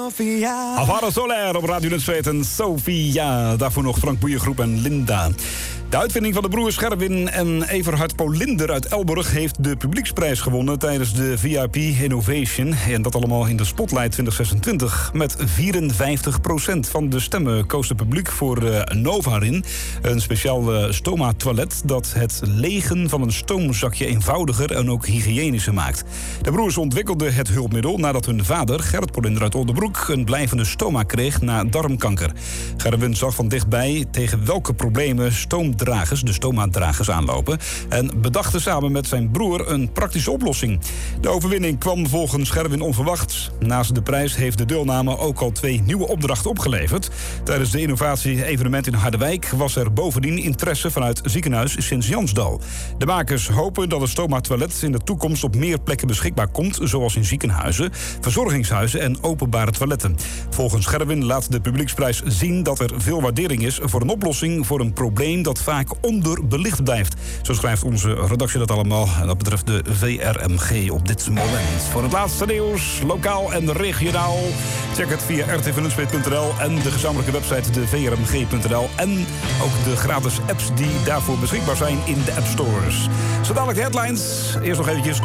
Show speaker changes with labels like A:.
A: Alvaro Soler op Radio Nutsveet en Sofia. Daarvoor nog Frank Boeiengroep en Linda. De uitvinding van de broers Gerwin en Everhard Polinder uit Elburg heeft de publieksprijs gewonnen tijdens de VIP Innovation. En dat allemaal in de Spotlight 2026. Met 54% van de stemmen koos het publiek voor Novarin. Een speciaal stoma-toilet dat het legen van een stoomzakje eenvoudiger en ook hygiënischer maakt. De broers ontwikkelden het hulpmiddel nadat hun vader, Gerrit Polinder uit Oldenbroek, een blijvende stoma kreeg na darmkanker. Gerwin zag van dichtbij tegen welke problemen de stoma-dragers aanlopen en bedachten samen met zijn broer een praktische oplossing. De overwinning kwam volgens Gerwin onverwacht. Naast de prijs heeft de deelname ook al 2 nieuwe opdrachten opgeleverd. Tijdens de innovatie-evenement in Harderwijk was er bovendien interesse vanuit ziekenhuis Sint-Jansdal. De makers hopen dat het stoma-toilet in de toekomst op meer plekken beschikbaar komt, zoals in ziekenhuizen, verzorgingshuizen en openbare toiletten. Volgens Gerwin laat de publieksprijs zien dat er veel waardering is voor een oplossing voor een probleem dat vaak onderbelicht blijft. Zo schrijft onze redactie dat allemaal. En dat betreft de VRMG op dit moment. Voor het laatste nieuws, lokaal en regionaal. Check het via rtvnutspeet.nl en de gezamenlijke website de vrmg.nl. En ook de gratis apps die daarvoor beschikbaar zijn in de App Stores. Zo dadelijk de headlines. Eerst nog eventjes